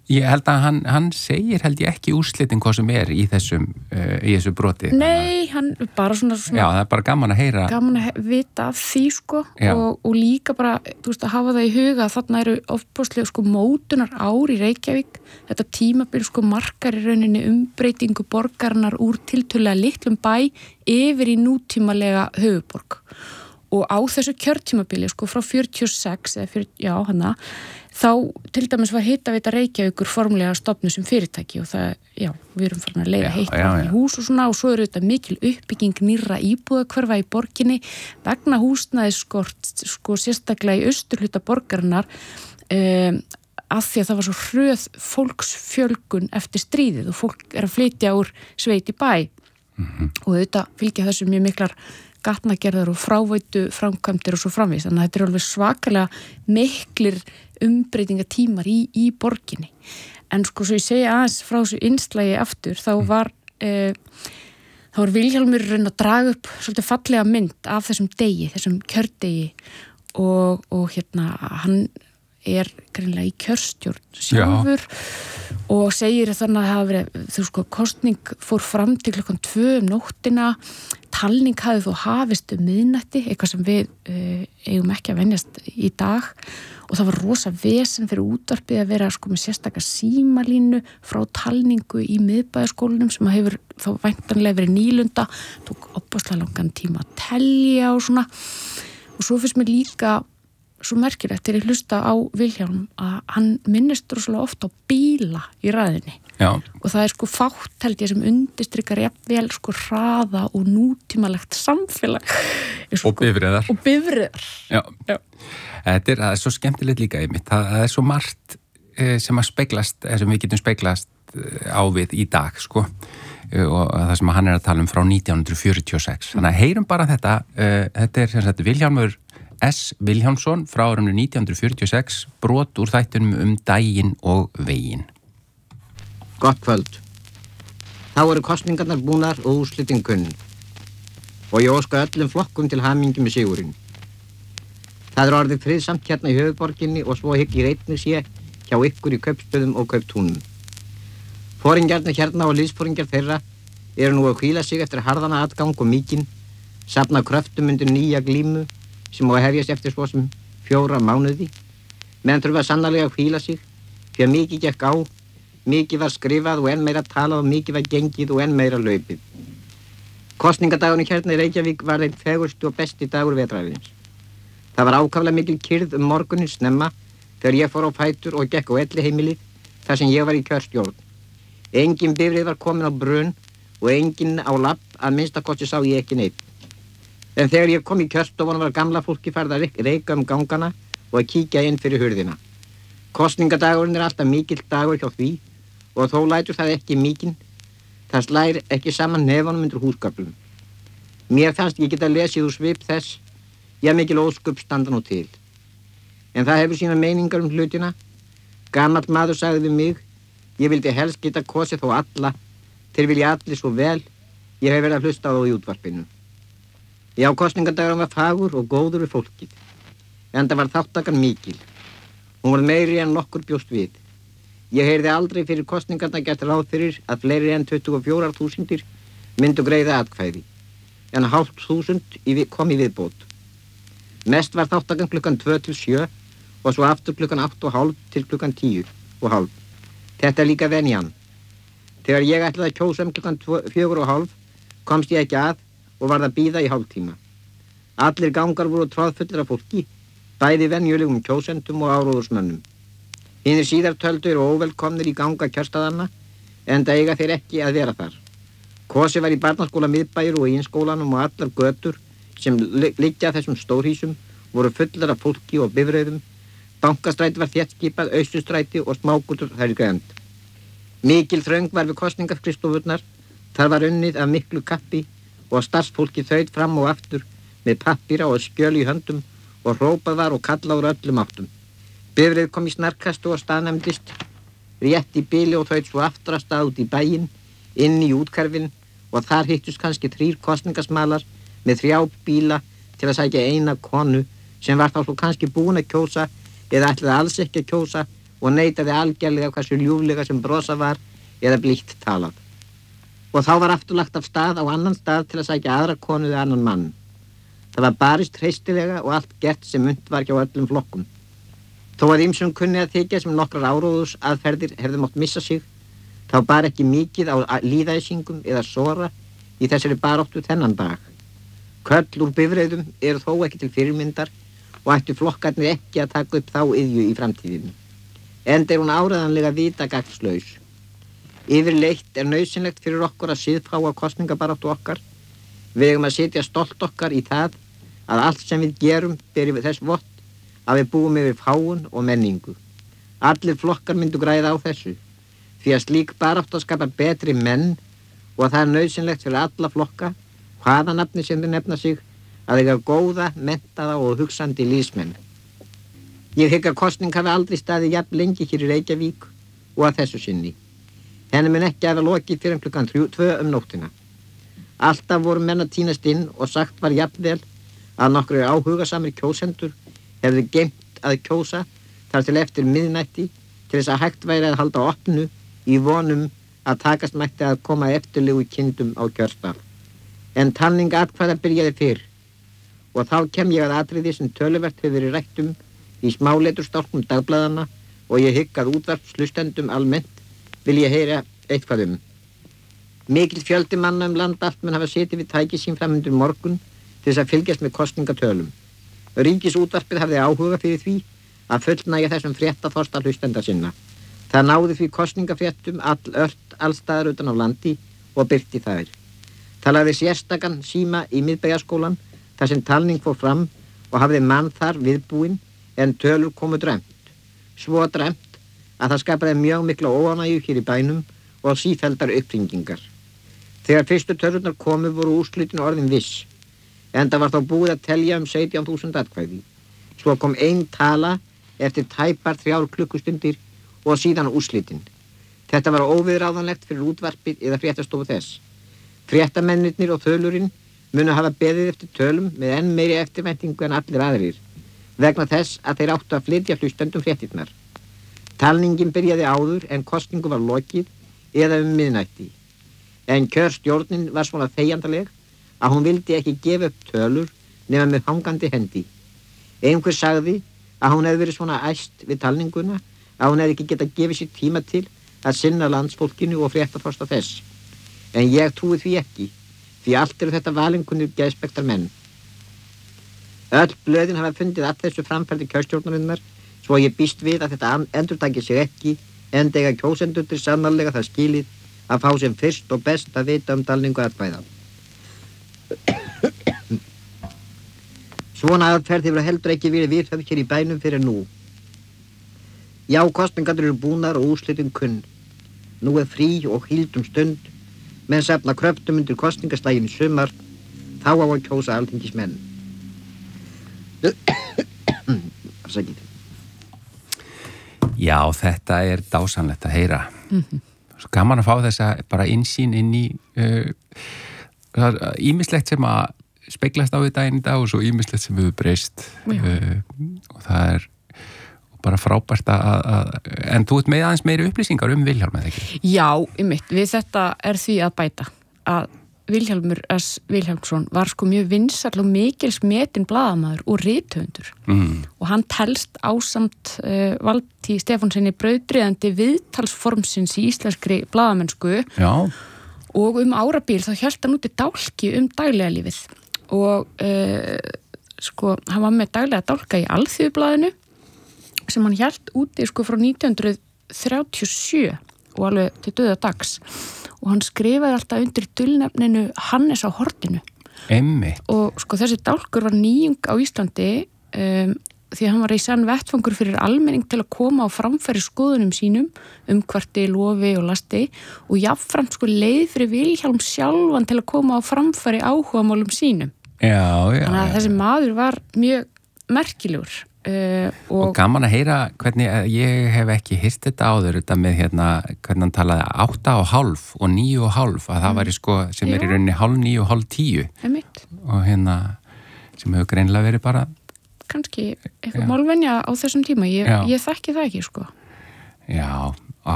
Ég held að hann segir held ég ekki úrslitin hvað sem í þessu broti. Nei, hann bara svona Já, það bara gaman að heyra. Gaman að vita af því, sko, og líka bara, þú veist, að hafa það í huga að þarna eru ofboðslega, sko, mótunar ár í Reykjavík. Þetta tímabil, sko, markar í rauninni umbreytingu borgarinnar úr tiltölulega litlum bæ yfir í nútímalega höfuborg. Og á þessu kjörtímabili, sko, frá 46 eða þá til dæmis var Hitaveita Reykjavíkur formlega stofnuð sem fyrirtæki og það, við erum farin að leiga heitt í hús og svona og svo þetta mikil uppbygging nýrra íbúðahverfa í borginni vegna húsnæðisskort, sko, sérstaklega í austurhluta borgarinnar af því að það var svo hröð fólksfjölgun eftir stríðið og fólk að flytja úr sveit í bæ og þetta fylgja þessu mjög miklar gatnagerðar og fráveitu framkvæmdir og svo framvís, þannig að þetta alveg svakalega miklir umbreytingatímar í borginni. En sko svo ég segja aðeins frá þessu innslagi aftur, þá var Vilhjálmur að draga upp svolítið fallega mynd af þessum degi, þessum kjördegi og hann greinilega í kjörstjórn sjálfur og segir þannig að það hafi verið, þú sko, kosning fór fram til klukkan 2 nóttina, talning hafði þó hafist miðnætti, eitthvað sem við eigum ekki að venjast í dag og það var rosa vesen fyrir útvarpið að vera sko með sérstaka símalínu frá talningu í miðbæjarskólanum sem hefur þá væntanlega verið nýlunda, tók opaslega langan tíma að telja og svona og svo finnst mér líka svo merkilegt þegar ég hlusta á Vilhjálm að hann minnist rosalega ofta á bíla í ræðinni. Já. Og það sko fátt held ég sem undirstrykar jafnvel sko hraða og nútímalegt samfélag. Og bifreiðar. Og bifreiðar. Já. Það er svo skemmtilegt líka einmitt. Það svo margt sem að speglast, sem við getum speglast á við í dag, sko. Og það sem hann að tala frá 1946. Þannig að heyrum bara þetta. Þetta sem sagt Vilhjálmur S. Vilhjálmsson frá árinu 1946, brot úr þættunum daginn og veginn. Gott kvöld. Þá eru kosningarnar búnar og úrslitin kunn. Og ég óska öllum flokkum til hamingju með sigurinn. Það orðið friðsamt hérna í höfuðborginni og svo hygg ég einnig sé hjá ykkur í kaupstöðum og kauptúnum. Foringjarnir hérna og liðsforingjar þeirra eru nú að hvíla sig eftir harðana atgang og mikinn, safna kröftum undir nýja glímu sem á að hefjast eftir svo sem 4 mánuði, meðan þurfa sannarlega að hvíla sig, því að mikið gekk á, mikið var skrifað og enn meira talað og mikið var gengið og enn meira laupið. Kosningadagurinn hérna í Reykjavík var einn fegursti og besti dagur vetrarins. Það var ákaflega mikil kyrrð morguninn snemma þegar ég fór á fætur og gekk á elliheimilið þar sem ég var í kjörstjórn. Engin bifreið var komin á brunn og engin á lapp, að minnstakosti sá ég ekki neitt. En þegar ég kom í kjörstofunum var gamla fólki farið að reika gangana og að kíkja inn fyrir hurðina. Kosningadagurinn alltaf mikill dagur hjá því og þó lætur það ekki mikinn. Það slær ekki saman nefanum undir húsgöflum. Mér fannst ég geta lesið úr svip þess, mikil ósköp standa nú til. En það hefur sína meiningar hlutina. Gamall maður sagði við mig, ég vildi helst geta kosið þó alla, þeir vilja allir svo vel, ég hef verið að hlusta á þá í útvarpinu. Já, kosningadagurinn var fagur og góður við fólkið, en það var þáttakan mikil. Hún var meiri en nokkur bjóst við. Ég heyrði aldrei fyrir kosningarna gert ráð fyrir að fleiri en 24.000 myndu greiða atkvæði, en 5.500 kom í viðbót. Mest var þáttakan klukkan 2 til 7 og svo aftur klukkan 8:30 til klukkan 10:30. Þetta líka venjan. Þegar ég ætlaði að kjósa klukkan 4:30 komst ég ekki að og varð að bíða í hálftíma. Allir gangar voru tróðfullir af fólki, bæði venjulegum kjósendum og áróðursmönnum. Hinir síðar töldu eru óvelkomnir í ganga kjörstaðanna, enda eiga þeir ekki að vera þar. Kosið var í barnaskóla miðbæjar og í skólanum og allar götur sem liggja þessum stórhýsum voru fullar af fólki og bifreiðum. Bankastræti var þéttskipað, Austurstræti og smágötur þær í grænd. Mikil þröng var við kosningaskrifstofurnar, þar var unnið af miklu kappi og starfsfólki þaut fram og aftur með pappíra og skjöl í höndum og hrópað var og kallað úr öllum áttum. Bifreið kom í snarkastu og staðnæmdist, rétt í bili og þaut svo aftur að stað út í bæinn, inn í úthverfin og þar hittust kannski 3 kosningasmalar með 3 bíla til að sækja eina konu sem var þá svo kannski búin að kjósa eða ætlaði alls ekki að kjósa og neitaði algerlega hversu ljúflega sem brosa var eða blítt talað. Og þá var aftur lagt af stað á annan stað til að sækja aðra konu eða annan mann. Það var barist hreystilega og allt gert sem unnt var hjá öllum flokkum. Þó að ýmsum kunni að þykja sem nokkrar áróðurs aðferðir hefðu mátt missa sig, þá bar ekki mikið á líðæsingum eða sora í þessari baráttu þennan dag. Köll úr bifreiðum eru þó ekki til fyrirmyndar og ættu flokkarnir ekki að taka upp þá iðju í framtíðinu. Enda hún áreiðanlega vitagagnslaus. Yfirleitt nauðsynlegt fyrir okkur að siðfáa kosningabaráttu okkar. Við eigum að setja stolt okkar í það að allt sem við gerum beri við þess vott að við búum yfir fáun og menningu. Allir flokkar myndu græða á þessu, því að slík barátta skapar betri menn og það nauðsynlegt fyrir alla flokka, hvaða nafni sem þeir nefna sig, að eiga góða, menntaða og hugsandi liðsmenn. Ég hygg að kosning hafi aldrei staðið jafn lengi hér í Reykjavík og að þessu sinni. Henni mun ekki hafa lokið fyrir klukkan 2 nóttina. Alltaf voru menn að tínast inn og sagt var jafnvel að nokkru áhugasamir kjósendur hefðu geymt að kjósa þar til eftir miðnætti til þess að hægt væri að halda opnu í vonum að takast mætti að koma eftirlegu kindum á kjörstað. En talning atkvæða byrjaði fyrr og þá kem ég að atriði sem töluvert hefur verið rætt í smáleturstálkum dagblaðanna og ég hygg að útvarpslustendum almennt vil ég heyra eitthvað Mikill fjöldi manna land allt mun hafa setið við tæki sín framundir morgun til þess að fylgjast með kosningatölum. Ríkisútvarpið hafði áhuga fyrir því að fullnægja þessum fréttaþorsta hlustenda sinna. Það náði því kosningafréttum allstaðar utan á landi og birti þær. Það lagði sérstakan síma í Miðbæjarskólann þar sem talning fór fram og hafði mann þar viðbúinn en tölur komu dræmt. Svo dræmt að það skapaði mjög mikla óánægju hér í bænum og sífelldar uppringingar. Þegar fyrstu tölurnar komu voru úrslitin orðin viss, enda var þá búið að telja 17.000 atkvæði. Svo kom ein tala eftir tæpar 3 klukkustundir og síðan úrslitin. Þetta var óviðráðanlegt fyrir útvarpið eða fréttastofu þess. Fréttamennirnir og þölurinn munu hafa beðið eftir tölum með enn meiri eftirvæntingu en allir aðrir, vegna þess að þeir áttu að flytja hlustendum fréttirnar. Talningin byrjaði áður en kosningu var lokið eða miðnætti. En kjörstjórnin var svona þeigjandaleg að hún vildi ekki gefa upp tölur nema með hangandi hendi. Einhver sagði að hún hefði verið svona æst við talninguna að hún hefði ekki getað gefið sér tíma til að sinna landsfólkinu og fréttaþorsta þess. En ég trúi því ekki, því allt eru þetta valinkunnir geðspektar menn. Öll blöðin hafa fundið að þessu framferði kjörstjórnarinnar, svo ég býst við að þetta endurtaki sig ekki, en eiga kjósendurinn sannarlega það skilið að fá sem fyrst og best að vita talningu atkvæða. Svona aðferð hefur heldur ekki verið viðhöfð hér í bænum fyrir nú. Já, kosningarnir eru búnar og úrslitin kunn. Nú frí og hýld stund, menn safna kröftum undir kosningaslægin í sumar, þá á að kjósa alþingismenn. Afsakið. Já, þetta dásamlegt að heyra. Svo gaman að fá þessa bara innsýn inn í ýmislegt sem að speglast á í daginn í dag og svo ýmislegt sem hefur breyst og það bara frábært en þú ert með aðeins meiri upplýsingar Vilhjálm, eða ekki? Já, við þetta því að bæta að Vilhjálmur S. Vilhjálmsson var sko mjög vinsæll og mikils metinn blaðamaður og rithöfundur og hann telst ásamt Valtý Stefánsssyni brautryðjandi viðtalsformsins í íslenskri blaðamennsku. Já. Og árabil þá hélt hann úti dálki daglega lífið og sko hann var með daglega dálka í Alþýðublaðinu sem hann hélt úti sko frá 1937 og alveg til dauðadags. Og hann skrifaði alltaf undir dulnefninu Hannes á hortinu. Einmitt. Og sko þessi dálkur var nýjung á Íslandi því að hann var í senn vettfangur fyrir almenning til að koma á framfæri skoðunum sínum kvarti, lofi og lasti og jafnframt sko leið fyrir Vilhjálm sjálfan til að koma á framfæri áhugamálum sínum. Já. Þannig að þessi maður var mjög merkilegur. Og gaman að heyra hvernig, ég hef ekki heyrt þetta áður, þetta með hvernig hann talaði 8,5 og 9,5 að það væri sko sem í rauninni 8,9 og 8,10 og sem hefur greinilega verið bara kannski eitthvað málvenja á þessum tíma, ég þekki það ekki sko. Já,